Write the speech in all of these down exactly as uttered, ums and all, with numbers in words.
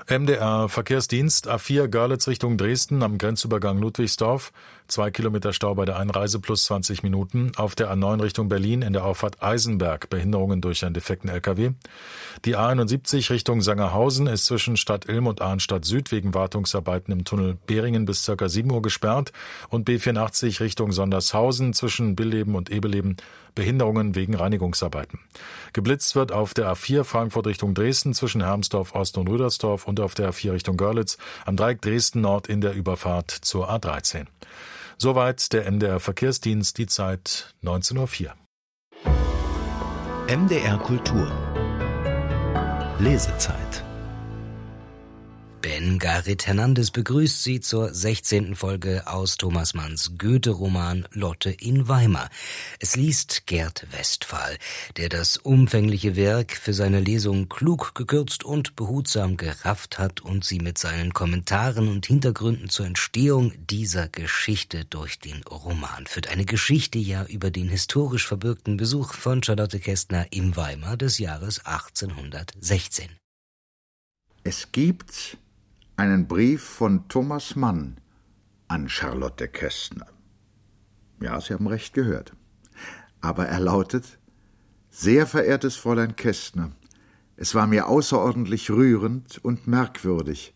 M D R-Verkehrsdienst A vier Görlitz Richtung Dresden am Grenzübergang Ludwigsdorf. Zwei Kilometer Stau bei der Einreise plus zwanzig Minuten. Auf der A neun Richtung Berlin in der Auffahrt Eisenberg Behinderungen durch einen defekten L K W. Die A einundsiebzig Richtung Sangerhausen ist zwischen Stadt Ilm und Arnstadt Süd wegen Wartungsarbeiten im Tunnel Beringen bis ca. sieben Uhr gesperrt. Und B vierundachtzig Richtung Sondershausen zwischen Billeben und Ebeleben Behinderungen wegen Reinigungsarbeiten. Geblitzt wird auf der A vier Frankfurt Richtung Dresden zwischen Hermsdorf Ost und Rüdersdorf und auf der A vier Richtung Görlitz am Dreieck Dresden Nord in der Überfahrt zur A dreizehn. Soweit der M D R Verkehrsdienst, die Zeit neunzehn Uhr vier. M D R Kultur Lesezeit. Ben Garrit Hernandez begrüßt Sie zur sechzehnten Folge aus Thomas Manns Goethe-Roman Lotte in Weimar. Es liest Gerd Westphal, der das umfängliche Werk für seine Lesung klug gekürzt und behutsam gerafft hat und Sie mit seinen Kommentaren und Hintergründen zur Entstehung dieser Geschichte durch den Roman führt. Eine Geschichte ja über den historisch verbürgten Besuch von Charlotte Kästner in Weimar des Jahres achtzehnhundertsechzehn. Es gibt einen Brief von Thomas Mann an Charlotte Kästner. Ja, Sie haben recht gehört. Aber er lautet: Sehr verehrtes Fräulein Kästner, es war mir außerordentlich rührend und merkwürdig,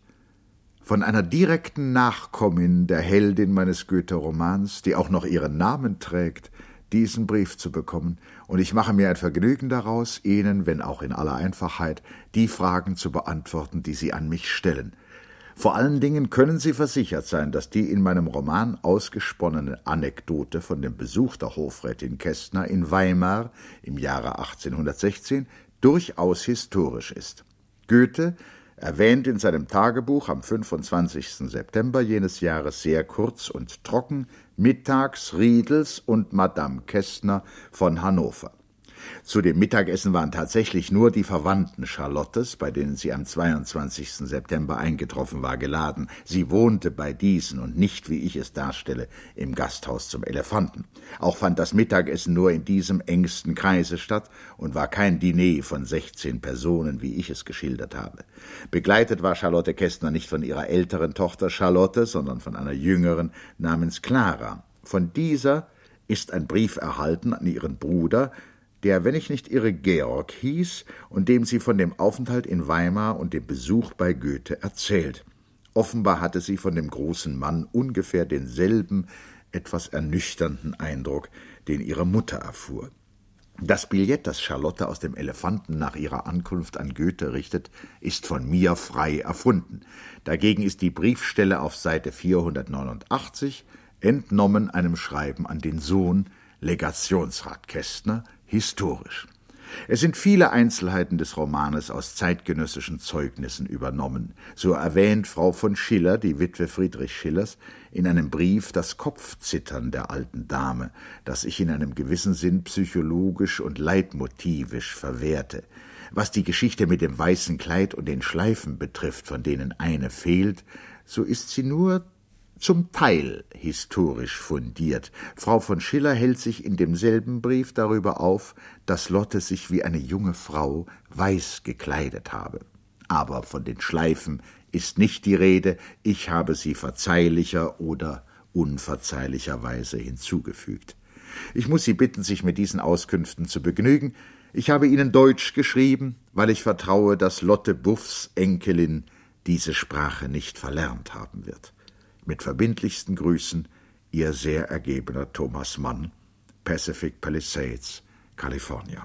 von einer direkten Nachkommin der Heldin meines Goethe-Romans, die auch noch ihren Namen trägt, diesen Brief zu bekommen, und ich mache mir ein Vergnügen daraus, Ihnen, wenn auch in aller Einfachheit, die Fragen zu beantworten, die Sie an mich stellen. Vor allen Dingen können Sie versichert sein, dass die in meinem Roman ausgesponnene Anekdote von dem Besuch der Hofrätin Kästner in Weimar im Jahre achtzehnhundertsechzehn durchaus historisch ist. Goethe erwähnt in seinem Tagebuch am fünfundzwanzigsten September jenes Jahres sehr kurz und trocken mittags Riedels und Madame Kästner von Hannover. Zu dem Mittagessen waren tatsächlich nur die Verwandten Charlottes, bei denen sie am zweiundzwanzigsten September eingetroffen war, geladen. Sie wohnte bei diesen und nicht, wie ich es darstelle, im Gasthaus zum Elefanten. Auch fand das Mittagessen nur in diesem engsten Kreise statt und war kein Diner von sechzehn Personen, wie ich es geschildert habe. Begleitet war Charlotte Kästner nicht von ihrer älteren Tochter Charlotte, sondern von einer jüngeren namens Clara. Von dieser ist ein Brief erhalten an ihren Bruder, der, wenn ich nicht irre, Georg hieß und dem sie von dem Aufenthalt in Weimar und dem Besuch bei Goethe erzählt. Offenbar hatte sie von dem großen Mann ungefähr denselben, etwas ernüchternden Eindruck, den ihre Mutter erfuhr. Das Billett, das Charlotte aus dem Elefanten nach ihrer Ankunft an Goethe richtet, ist von mir frei erfunden. Dagegen ist die Briefstelle auf Seite vierhundertneunundachtzig entnommen einem Schreiben an den Sohn, Legationsrat Kästner, historisch. Es sind viele Einzelheiten des Romanes aus zeitgenössischen Zeugnissen übernommen. So erwähnt Frau von Schiller, die Witwe Friedrich Schillers, in einem Brief das Kopfzittern der alten Dame, das ich in einem gewissen Sinn psychologisch und leitmotivisch verwehrte. Was die Geschichte mit dem weißen Kleid und den Schleifen betrifft, von denen eine fehlt, so ist sie nur zum Teil historisch fundiert. Frau von Schiller hält sich in demselben Brief darüber auf, dass Lotte sich wie eine junge Frau weiß gekleidet habe. Aber von den Schleifen ist nicht die Rede, ich habe sie verzeihlicher oder unverzeihlicherweise hinzugefügt. Ich muss Sie bitten, sich mit diesen Auskünften zu begnügen. Ich habe Ihnen Deutsch geschrieben, weil ich vertraue, dass Lotte Buffs Enkelin diese Sprache nicht verlernt haben wird. Mit verbindlichsten Grüßen, Ihr sehr ergebener Thomas Mann, Pacific Palisades, California.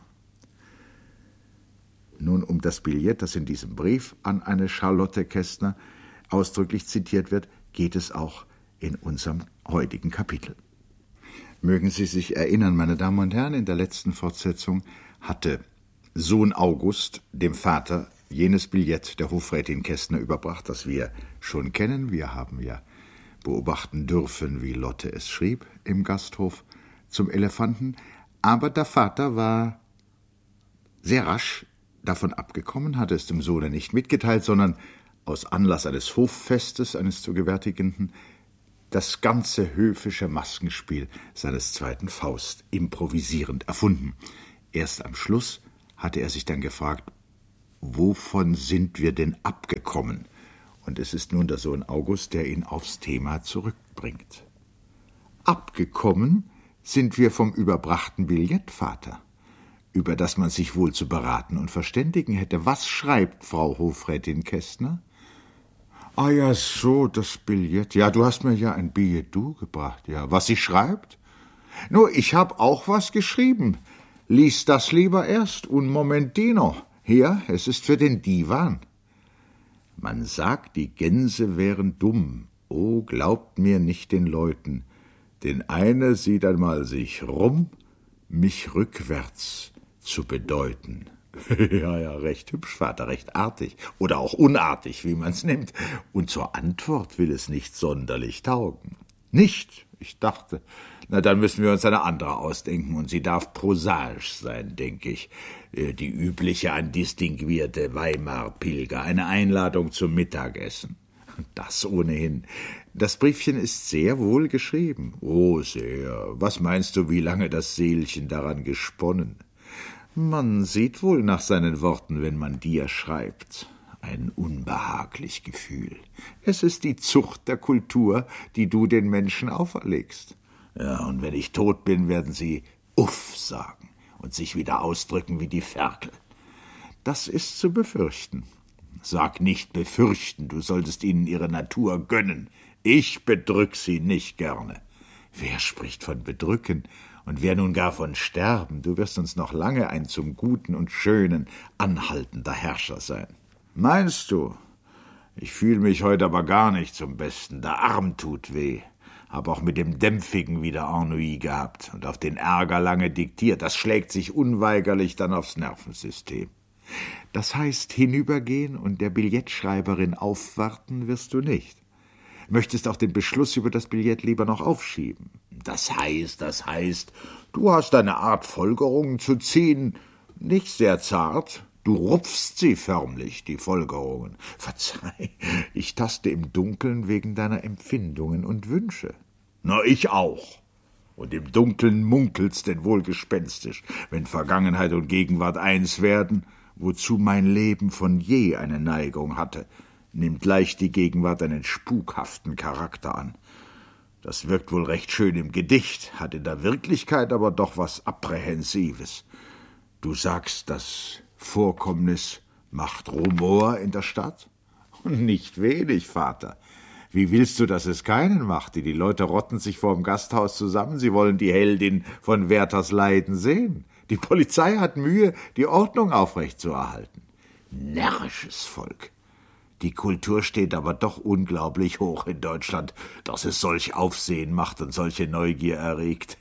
Nun, um das Billett, das in diesem Brief an eine Charlotte Kästner ausdrücklich zitiert wird, geht es auch in unserem heutigen Kapitel. Mögen Sie sich erinnern, meine Damen und Herren, in der letzten Fortsetzung hatte Sohn August dem Vater jenes Billett der Hofrätin Kästner überbracht, das wir schon kennen. Wir haben ja beobachten dürfen, wie Lotte es schrieb im Gasthof zum Elefanten. Aber der Vater war sehr rasch davon abgekommen, hatte es dem Sohne nicht mitgeteilt, sondern aus Anlass eines Hoffestes, eines zu gewärtigenden, das ganze höfische Maskenspiel seines zweiten Faust improvisierend erfunden. Erst am Schluss hatte er sich dann gefragt, wovon sind wir denn abgekommen? Und es ist nun der Sohn August, der ihn aufs Thema zurückbringt. Abgekommen sind wir vom überbrachten Billett, Vater, über das man sich wohl zu beraten und verständigen hätte. Was schreibt Frau Hofrätin Kästner? Ah ja, so, das Billett. Ja, du hast mir ja ein Billet-doux gebracht, ja. Was sie schreibt? Nur, ich hab auch was geschrieben. Lies das lieber erst, un momentino. Hier, es ist für den Divan. Man sagt, die Gänse wären dumm. Oh, glaubt mir nicht den Leuten. Denn eine sieht einmal sich rum, mich rückwärts zu bedeuten. Ja, ja, recht hübsch, Vater, recht artig. Oder auch unartig, wie man's nimmt. Und zur Antwort will es nicht sonderlich taugen. Nicht? Ich dachte, na, dann müssen wir uns eine andere ausdenken, und sie darf prosaisch sein, denke ich. Die übliche an distinguierte Weimar-Pilger, eine Einladung zum Mittagessen. Das ohnehin. Das Briefchen ist sehr wohl geschrieben. Oh, sehr. Was meinst du, wie lange das Seelchen daran gesponnen? Man sieht wohl nach seinen Worten, wenn man dir schreibt. Ein unbehaglich Gefühl. Es ist die Zucht der Kultur, die du den Menschen auferlegst. Ja, und wenn ich tot bin, werden sie Uff sagen und sich wieder ausdrücken wie die Ferkel. Das ist zu befürchten. Sag nicht befürchten, du solltest ihnen ihre Natur gönnen. Ich bedrück sie nicht gerne. Wer spricht von bedrücken? Und wer nun gar von sterben? Du wirst uns noch lange ein zum Guten und Schönen anhaltender Herrscher sein. Meinst du? Ich fühl mich heute aber gar nicht zum Besten. Der Arm tut weh. Hab auch mit dem Dämpfigen wieder Ennui gehabt und auf den Ärger lange diktiert. Das schlägt sich unweigerlich dann aufs Nervensystem. Das heißt, hinübergehen und der Billettschreiberin aufwarten wirst du nicht. Möchtest auch den Beschluss über das Billett lieber noch aufschieben. Das heißt, das heißt, du hast eine Art Folgerungen zu ziehen, nicht sehr zart. Du rupfst sie förmlich, die Folgerungen. Verzeih, ich taste im Dunkeln wegen deiner Empfindungen und Wünsche. Na, ich auch. Und im Dunkeln munkelt's denn wohl gespenstisch, wenn Vergangenheit und Gegenwart eins werden, wozu mein Leben von je eine Neigung hatte, nimmt leicht die Gegenwart einen spukhaften Charakter an. Das wirkt wohl recht schön im Gedicht, hat in der Wirklichkeit aber doch was Apprehensives. Du sagst, das Vorkommnis macht Rumor in der Stadt? Und nicht wenig, Vater. Wie willst du, dass es keinen macht? Die Leute rotten sich vor dem Gasthaus zusammen, sie wollen die Heldin von Werthers Leiden sehen. Die Polizei hat Mühe, die Ordnung aufrechtzuerhalten. Närrisches Volk. Die Kultur steht aber doch unglaublich hoch in Deutschland, dass es solch Aufsehen macht und solche Neugier erregt.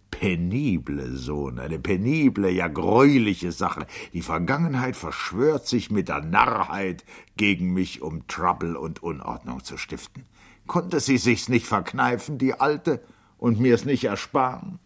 Penible, Sohn, eine penible, ja greuliche Sache. Die Vergangenheit verschwört sich mit der Narrheit gegen mich, um Trouble und Unordnung zu stiften. Konnte sie sich's nicht verkneifen, die Alte, und mir's nicht ersparen?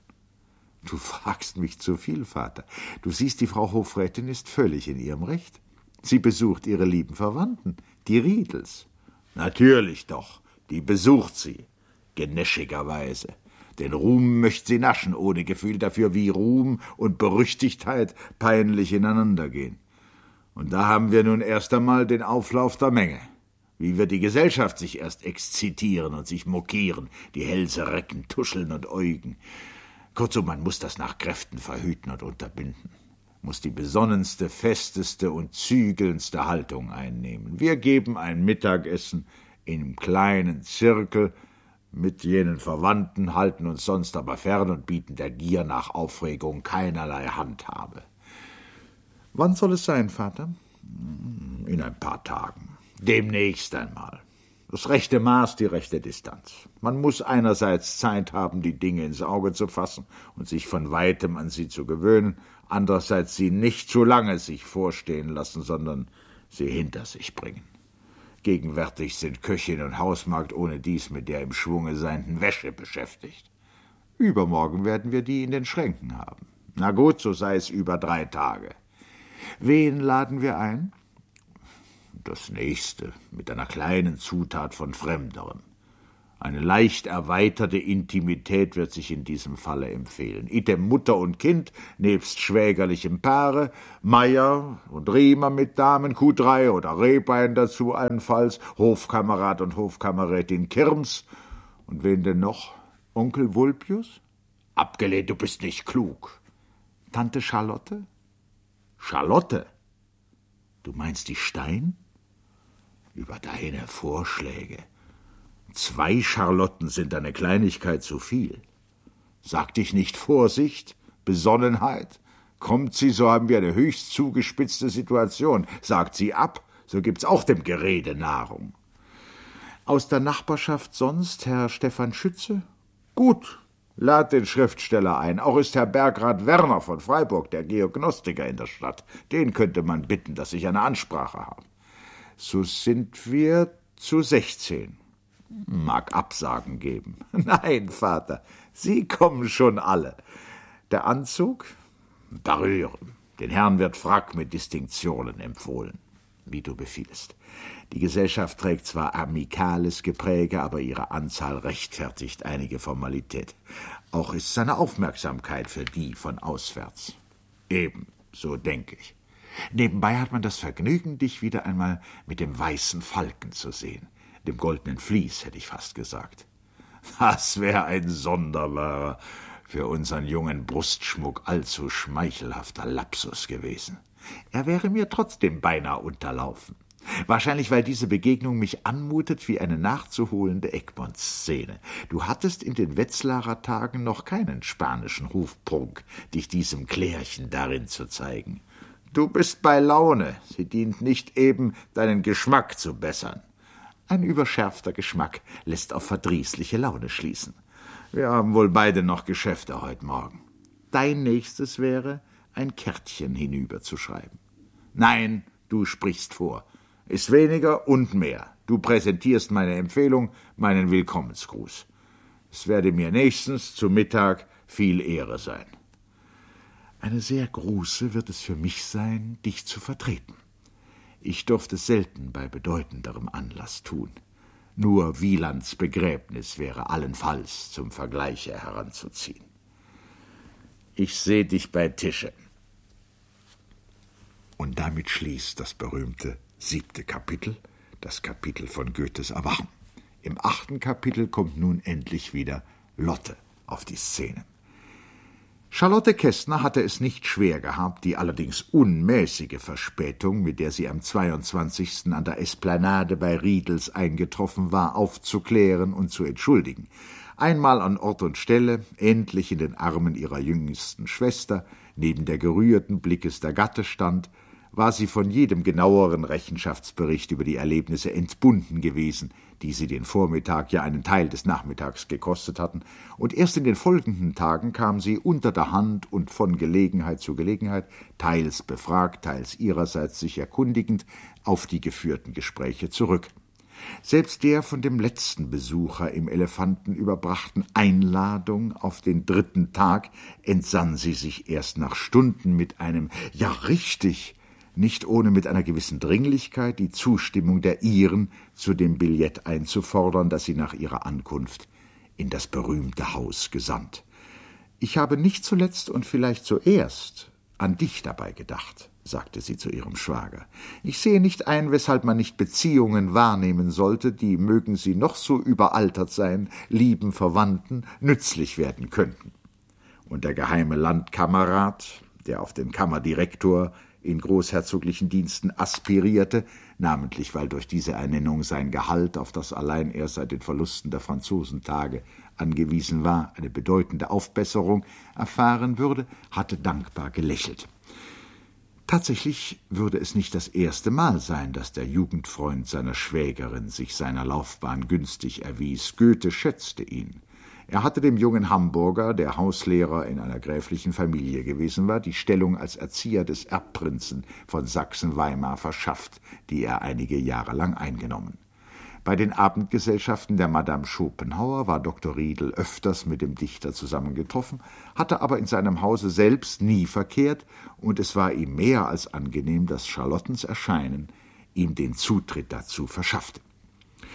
Du fragst mich zu viel, Vater. Du siehst, die Frau Hofrätin ist völlig in ihrem Recht. Sie besucht ihre lieben Verwandten, die Riedels. Natürlich doch, die besucht sie, genäschigerweise. Den Ruhm möcht sie naschen, ohne Gefühl dafür, wie Ruhm und Berüchtigtheit peinlich ineinandergehen. Und da haben wir nun erst einmal den Auflauf der Menge. Wie wird die Gesellschaft sich erst exzitieren und sich mokieren, die Hälse recken, tuscheln und äugen. Kurzum, man muss das nach Kräften verhüten und unterbinden, muss die besonnenste, festeste und zügelndste Haltung einnehmen. Wir geben ein Mittagessen im kleinen Zirkel mit jenen Verwandten, halten uns sonst aber fern und bieten der Gier nach Aufregung keinerlei Handhabe. Wann soll es sein, Vater? In ein paar Tagen. Demnächst einmal. Das rechte Maß, die rechte Distanz. Man muss einerseits Zeit haben, die Dinge ins Auge zu fassen und sich von Weitem an sie zu gewöhnen, andererseits sie nicht zu lange sich vorstehen lassen, sondern sie hinter sich bringen. Gegenwärtig sind Köchin und Hausmagd ohne dies mit der im Schwunge seienden Wäsche beschäftigt. Übermorgen werden wir die in den Schränken haben. Na gut, so sei es über drei Tage. Wen laden wir ein? Das Nächste, mit einer kleinen Zutat von Fremderen. Eine leicht erweiterte Intimität wird sich in diesem Falle empfehlen. Item Mutter und Kind, nebst schwägerlichem Paare, Meier und Riemer mit Damen, Q drei oder Rehbein dazu allenfalls, Hofkamerad und Hofkamerätin Kirms. Und wen denn noch? Onkel Vulpius? Abgelehnt, du bist nicht klug. Tante Charlotte? Charlotte? Du meinst die Stein? Über deine Vorschläge. Zwei Charlotten sind eine Kleinigkeit zu viel. Sag dich nicht Vorsicht, Besonnenheit. Kommt sie, so haben wir eine höchst zugespitzte Situation. Sagt sie ab, so gibt's auch dem Gerede Nahrung. Aus der Nachbarschaft sonst Herr Stefan Schütze? Gut, lad den Schriftsteller ein. Auch ist Herr Bergrat Werner von Freiburg, der Geognostiker in der Stadt. Den könnte man bitten, dass ich eine Ansprache habe. So sind wir zu sechzehn. Mag Absagen geben. Nein, Vater, Sie kommen schon alle. Der Anzug? Barriere. Den Herrn wird Frack mit Distinktionen empfohlen, wie du befiehlst. Die Gesellschaft trägt zwar amikales Gepräge, aber ihre Anzahl rechtfertigt einige Formalität. Auch ist seine Aufmerksamkeit für die von auswärts. Eben, so denke ich. Nebenbei hat man das Vergnügen, dich wieder einmal mit dem weißen Falken zu sehen. Dem goldenen Vlies, hätte ich fast gesagt. Das wäre ein sonderbarer, für unseren jungen Brustschmuck allzu schmeichelhafter Lapsus gewesen. Er wäre mir trotzdem beinahe unterlaufen. Wahrscheinlich, weil diese Begegnung mich anmutet wie eine nachzuholende Egmont-Szene. Du hattest in den Wetzlarer Tagen noch keinen spanischen Hofprunk, dich diesem Klärchen darin zu zeigen. Du bist bei Laune, sie dient nicht eben, deinen Geschmack zu bessern. Ein überschärfter Geschmack lässt auf verdrießliche Laune schließen. Wir haben wohl beide noch Geschäfte heute Morgen. Dein nächstes wäre, ein Kärtchen hinüberzuschreiben. Nein, du sprichst vor. Ist weniger und mehr. Du präsentierst meine Empfehlung, meinen Willkommensgruß. Es werde mir nächstens zu Mittag viel Ehre sein. Eine sehr große wird es für mich sein, dich zu vertreten. Ich durfte es selten bei bedeutenderem Anlass tun. Nur Wielands Begräbnis wäre allenfalls zum Vergleiche heranzuziehen. Ich seh dich bei Tische. Und damit schließt das berühmte siebte Kapitel, das Kapitel von Goethes Erwachen. Im achten Kapitel kommt nun endlich wieder Lotte auf die Szene. Charlotte Kestner hatte es nicht schwer gehabt, die allerdings unmäßige Verspätung, mit der sie am zweiundzwanzigsten an der Esplanade bei Riedels eingetroffen war, aufzuklären und zu entschuldigen. Einmal an Ort und Stelle, endlich in den Armen ihrer jüngsten Schwester, neben der gerührten Blickes der Gatte stand, war sie von jedem genaueren Rechenschaftsbericht über die Erlebnisse entbunden gewesen, die sie den Vormittag, ja einen Teil des Nachmittags gekostet hatten, und erst in den folgenden Tagen kam sie unter der Hand und von Gelegenheit zu Gelegenheit, teils befragt, teils ihrerseits sich erkundigend, auf die geführten Gespräche zurück. Selbst der von dem letzten Besucher im Elefanten überbrachten Einladung auf den dritten Tag entsann sie sich erst nach Stunden mit einem »Ja, richtig«, nicht ohne mit einer gewissen Dringlichkeit die Zustimmung der ihren zu dem Billett einzufordern, das sie nach ihrer Ankunft in das berühmte Haus gesandt. »Ich habe nicht zuletzt und vielleicht zuerst an dich dabei gedacht«, sagte sie zu ihrem Schwager. »Ich sehe nicht ein, weshalb man nicht Beziehungen wahrnehmen sollte, die, mögen sie noch so überaltert sein, lieben Verwandten nützlich werden könnten.« Und der geheime Landkammerrat, der auf den Kammerdirektor in großherzoglichen Diensten aspirierte, namentlich weil durch diese Ernennung sein Gehalt, auf das allein er seit den Verlusten der Franzosentage angewiesen war, eine bedeutende Aufbesserung erfahren würde, hatte dankbar gelächelt. Tatsächlich würde es nicht das erste Mal sein, dass der Jugendfreund seiner Schwägerin sich seiner Laufbahn günstig erwies. Goethe schätzte ihn. Er hatte dem jungen Hamburger, der Hauslehrer in einer gräflichen Familie gewesen war, die Stellung als Erzieher des Erbprinzen von Sachsen-Weimar verschafft, die er einige Jahre lang eingenommen. Bei den Abendgesellschaften der Madame Schopenhauer war Doktor Riedel öfters mit dem Dichter zusammengetroffen, hatte aber in seinem Hause selbst nie verkehrt, und es war ihm mehr als angenehm, dass Charlottens Erscheinen ihm den Zutritt dazu verschaffte.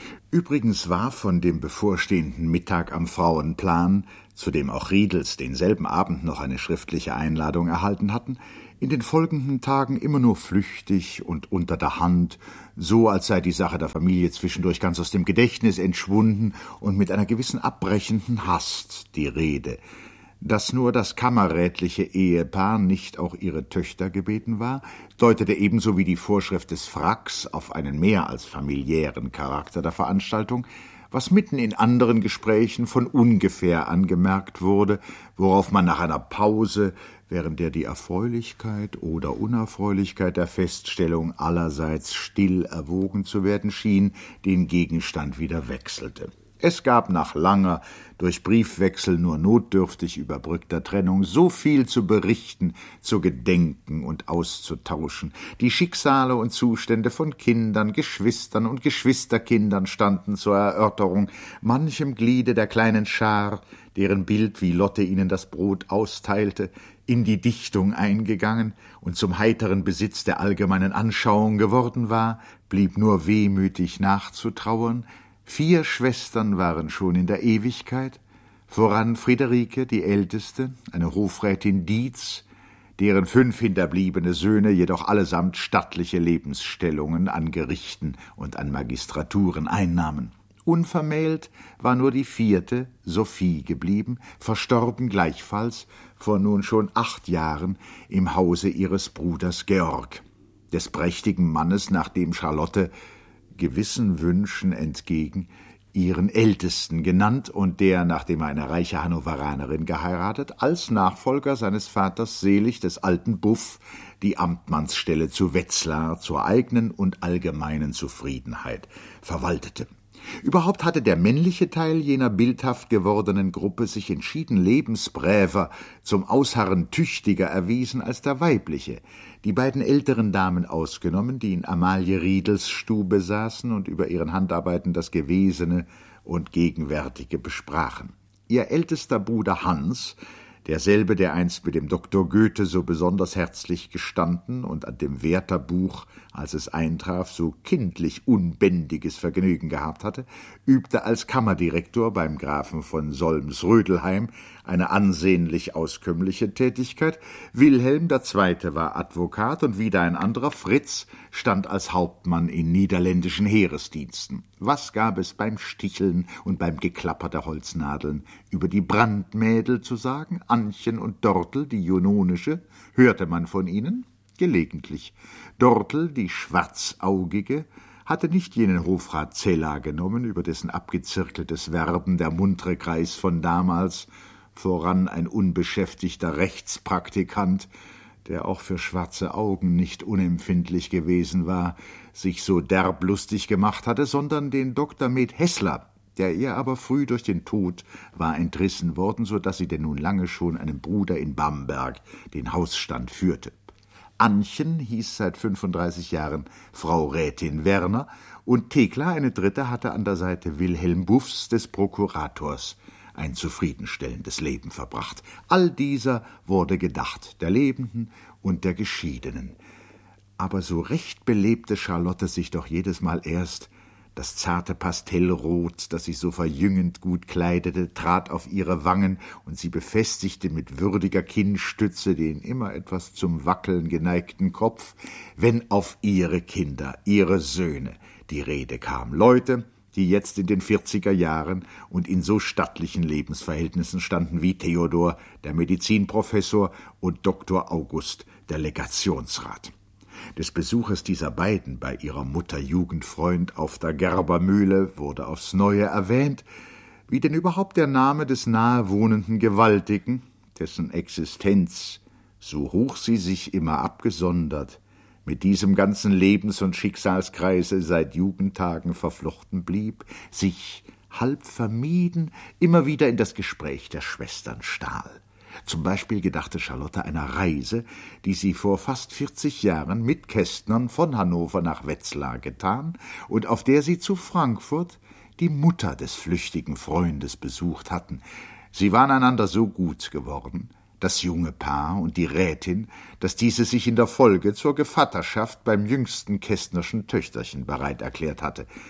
Übrigens war von dem bevorstehenden Mittag am Frauenplan, zu dem auch Riedels denselben Abend noch eine schriftliche Einladung erhalten hatten, in den folgenden Tagen immer nur flüchtig und unter der Hand, so als sei die Sache der Familie zwischendurch ganz aus dem Gedächtnis entschwunden und mit einer gewissen abbrechenden Hast die Rede. Dass nur das kammerrätliche Ehepaar nicht auch ihre Töchter gebeten war, deutete ebenso wie die Vorschrift des Fracks auf einen mehr als familiären Charakter der Veranstaltung, was mitten in anderen Gesprächen von ungefähr angemerkt wurde, worauf man nach einer Pause, während der die Erfreulichkeit oder Unerfreulichkeit der Feststellung allerseits still erwogen zu werden schien, den Gegenstand wieder wechselte. Es gab nach langer, durch Briefwechsel nur notdürftig überbrückter Trennung so viel zu berichten, zu gedenken und auszutauschen. Die Schicksale und Zustände von Kindern, Geschwistern und Geschwisterkindern standen zur Erörterung, manchem Gliede der kleinen Schar, deren Bild, wie Lotte ihnen das Brot austeilte, in die Dichtung eingegangen und zum heiteren Besitz der allgemeinen Anschauung geworden war, blieb nur wehmütig nachzutrauern. Vier Schwestern waren schon in der Ewigkeit, voran Friederike, die älteste, eine Hofrätin Dietz, deren fünf hinterbliebene Söhne jedoch allesamt stattliche Lebensstellungen an Gerichten und an Magistraturen einnahmen. Unvermählt war nur die vierte, Sophie, geblieben, verstorben gleichfalls vor nun schon acht Jahren im Hause ihres Bruders Georg, des prächtigen Mannes, nach dem Charlotte gewissen Wünschen entgegen ihren Ältesten genannt und der, nachdem er eine reiche Hannoveranerin geheiratet, als Nachfolger seines Vaters selig des alten Buff die Amtmannsstelle zu Wetzlar zur eigenen und allgemeinen Zufriedenheit verwaltete. Überhaupt hatte der männliche Teil jener bildhaft gewordenen Gruppe sich entschieden lebensbräver, zum Ausharren tüchtiger erwiesen als der weibliche, die beiden älteren Damen ausgenommen, die in Amalie Riedels Stube saßen und über ihren Handarbeiten das Gewesene und Gegenwärtige besprachen. Ihr ältester Bruder Hans, derselbe, der einst mit dem Doktor Goethe so besonders herzlich gestanden und an dem Wertherbuch, als es eintraf, so kindlich unbändiges Vergnügen gehabt hatte, übte als Kammerdirektor beim Grafen von Solms-Rödelheim eine ansehnlich auskömmliche Tätigkeit. Wilhelm der Zweite war Advokat und wieder ein anderer, Fritz, stand als Hauptmann in niederländischen Heeresdiensten. Was gab es beim Sticheln und beim Geklapper der Holznadeln über die Brandmädel zu sagen? Annchen und Dortel, die Junonische, hörte man von ihnen? Gelegentlich. Dortel, die Schwarzaugige, hatte nicht jenen Hofrat Zella genommen, über dessen abgezirkeltes Werben der muntere Kreis von damals, voran ein unbeschäftigter Rechtspraktikant, der auch für schwarze Augen nicht unempfindlich gewesen war, sich so derb lustig gemacht hatte, sondern den Doktor Med Hessler, der ihr aber früh durch den Tod war entrissen worden, so daß sie denn nun lange schon einem Bruder in Bamberg den Hausstand führte. Annchen hieß seit fünfunddreißig Jahren Frau Rätin Werner und Thekla, eine dritte, hatte an der Seite Wilhelm Buffs, des Prokurators, ein zufriedenstellendes Leben verbracht. All dieser wurde gedacht, der Lebenden und der Geschiedenen. Aber so recht belebte Charlotte sich doch jedes Mal erst. Das zarte Pastellrot, das sich so verjüngend gut kleidete, trat auf ihre Wangen, und sie befestigte mit würdiger Kinnstütze den immer etwas zum Wackeln geneigten Kopf, wenn auf ihre Kinder, ihre Söhne, die Rede kam. Leute, die jetzt in den vierziger Jahren und in so stattlichen Lebensverhältnissen standen wie Theodor, der Medizinprofessor, und Doktor August, der Legationsrat. Des Besuches dieser beiden bei ihrer Mutter Jugendfreund auf der Gerbermühle wurde aufs Neue erwähnt, wie denn überhaupt der Name des nahe wohnenden Gewaltigen, dessen Existenz, so hoch sie sich immer abgesondert, mit diesem ganzen Lebens- und Schicksalskreise seit Jugendtagen verflochten blieb, sich, halb vermieden, immer wieder in das Gespräch der Schwestern stahl. Zum Beispiel gedachte Charlotte einer Reise, die sie vor fast vierzig Jahren mit Kästnern von Hannover nach Wetzlar getan und auf der sie zu Frankfurt die Mutter des flüchtigen Freundes besucht hatten. Sie waren einander so gut geworden, das junge Paar und die Rätin, dass diese sich in der Folge zur Gevatterschaft beim jüngsten Kästnerschen Töchterchen bereit erklärt hatte.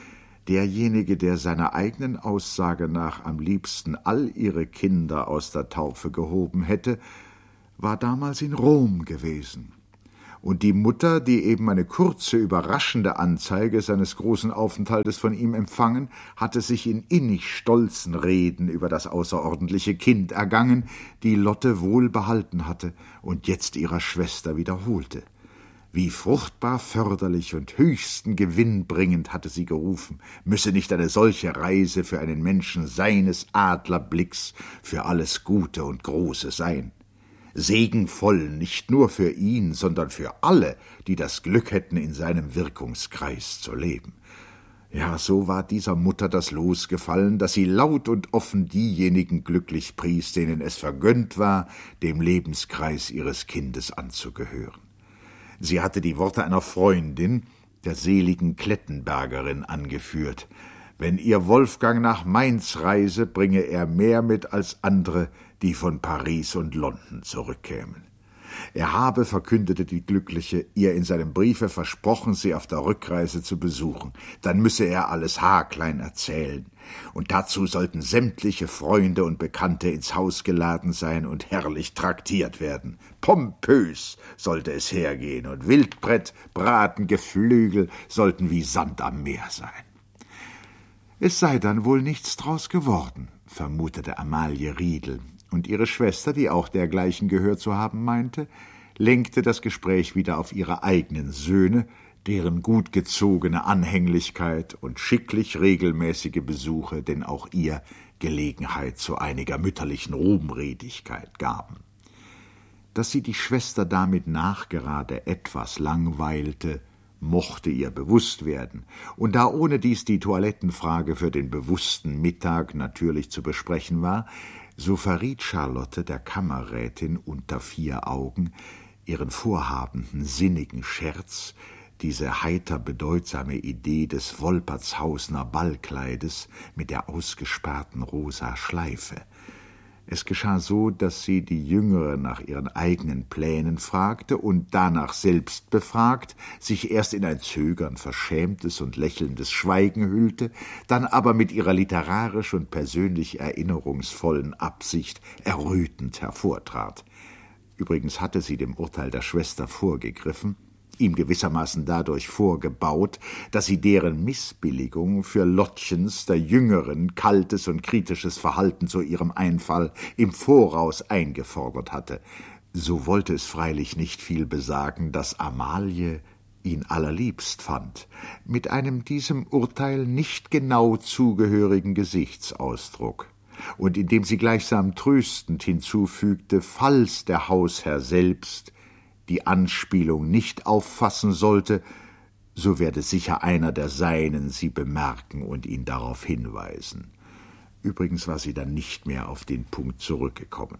derjenige, der seiner eigenen Aussage nach am liebsten all ihre Kinder aus der Taufe gehoben hätte, war damals in Rom gewesen. Und die Mutter, die eben eine kurze, überraschende Anzeige seines großen Aufenthaltes von ihm empfangen, hatte sich in innig stolzen Reden über das außerordentliche Kind ergangen, die Lotte wohl behalten hatte und jetzt ihrer Schwester wiederholte. Wie fruchtbar förderlich und höchsten Gewinn bringend, hatte sie gerufen, müsse nicht eine solche Reise für einen Menschen seines Adlerblicks für alles Gute und Große sein. Segenvoll nicht nur für ihn, sondern für alle, die das Glück hätten, in seinem Wirkungskreis zu leben. Ja, so war dieser Mutter das Los gefallen, dass sie laut und offen diejenigen glücklich pries, denen es vergönnt war, dem Lebenskreis ihres Kindes anzugehören. Sie hatte die Worte einer Freundin, der seligen Klettenbergerin, angeführt. Wenn ihr Wolfgang nach Mainz reise, bringe er mehr mit als andere, die von Paris und London zurückkämen. Er habe, verkündete die Glückliche, ihr in seinem Briefe versprochen, sie auf der Rückreise zu besuchen. Dann müsse er alles haarklein erzählen. Und dazu sollten sämtliche Freunde und Bekannte ins Haus geladen sein und herrlich traktiert werden. Pompös sollte es hergehen, und Wildbrett, Braten, Geflügel sollten wie Sand am Meer sein. Es sei dann wohl nichts draus geworden, vermutete Amalie Riedel, und ihre Schwester, die auch dergleichen gehört zu haben meinte, lenkte das Gespräch wieder auf ihre eigenen Söhne, deren gut gezogene Anhänglichkeit und schicklich regelmäßige Besuche denn auch ihr Gelegenheit zu einiger mütterlichen Ruhmredigkeit gaben. Dass sie die Schwester damit nachgerade etwas langweilte, mochte ihr bewusst werden, und da ohne dies die Toilettenfrage für den bewussten Mittag natürlich zu besprechen war, so verriet Charlotte der Kammerrätin unter vier Augen ihren vorhabenden, sinnigen Scherz, diese heiter bedeutsame Idee des Wolpertshausner Ballkleides mit der ausgesperrten rosa Schleife. Es geschah so, dass sie die Jüngere nach ihren eigenen Plänen fragte und danach selbst befragt, sich erst in ein zögern verschämtes und lächelndes Schweigen hüllte, dann aber mit ihrer literarisch und persönlich erinnerungsvollen Absicht errötend hervortrat. Übrigens hatte sie dem Urteil der Schwester vorgegriffen, ihm gewissermaßen dadurch vorgebaut, dass sie deren Missbilligung für Lottchens, der Jüngeren, kaltes und kritisches Verhalten zu ihrem Einfall im Voraus eingefordert hatte. So wollte es freilich nicht viel besagen, dass Amalie ihn allerliebst fand, mit einem diesem Urteil nicht genau zugehörigen Gesichtsausdruck, und indem sie gleichsam tröstend hinzufügte, falls der Hausherr selbst die Anspielung nicht auffassen sollte, so werde sicher einer der Seinen sie bemerken und ihn darauf hinweisen. Übrigens war sie dann nicht mehr auf den Punkt zurückgekommen.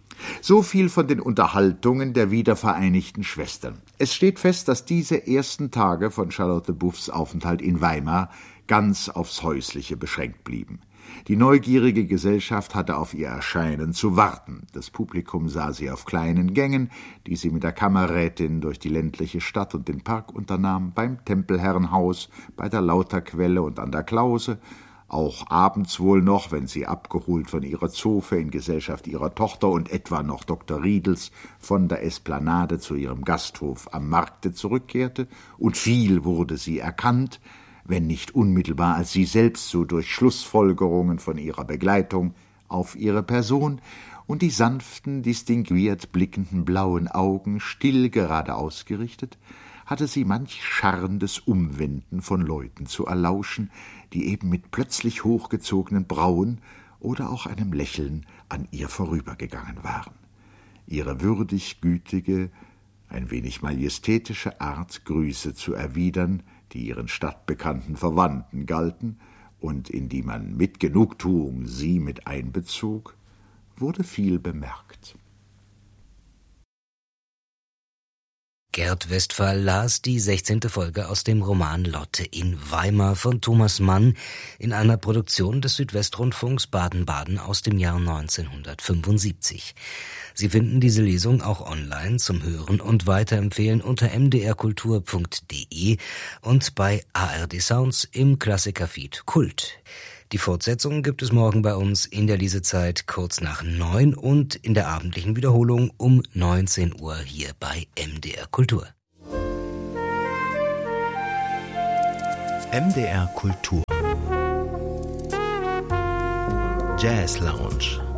So viel von den Unterhaltungen der wiedervereinigten Schwestern. Es steht fest, dass diese ersten Tage von Charlotte Buffs Aufenthalt in Weimar ganz aufs Häusliche beschränkt blieben. Die neugierige Gesellschaft hatte auf ihr Erscheinen zu warten. Das Publikum sah sie auf kleinen Gängen, die sie mit der Kammerrätin durch die ländliche Stadt und den Park unternahm, beim Tempelherrenhaus, bei der Lauterquelle und an der Klause, auch abends wohl noch, wenn sie abgeholt von ihrer Zofe in Gesellschaft ihrer Tochter und etwa noch Doktor Riedels von der Esplanade zu ihrem Gasthof am Markte zurückkehrte, und viel wurde sie erkannt, wenn nicht unmittelbar als sie selbst, so durch Schlussfolgerungen von ihrer Begleitung auf ihre Person, und die sanften, distinguiert blickenden blauen Augen still gerade ausgerichtet, hatte sie manch scharrendes Umwenden von Leuten zu erlauschen, die eben mit plötzlich hochgezogenen Brauen oder auch einem Lächeln an ihr vorübergegangen waren. Ihre würdig gütige, ein wenig majestätische Art, Grüße zu erwidern, die ihren stadtbekannten Verwandten galten und in die man mit Genugtuung sie mit einbezog, wurde viel bemerkt. Gerd Westphal las die sechzehnte Folge aus dem Roman Lotte in Weimar von Thomas Mann in einer Produktion des Südwestrundfunks Baden-Baden aus dem Jahr neunzehnhundertfünfundsiebzig. Sie finden diese Lesung auch online zum Hören und Weiterempfehlen unter m d r kultur punkt d e und bei A R D Sounds im Klassikerfeed Kult. Die Fortsetzung gibt es morgen bei uns in der Lesezeit kurz nach neun und in der abendlichen Wiederholung um neunzehn Uhr hier bei M D R Kultur. M D R Kultur Jazz Lounge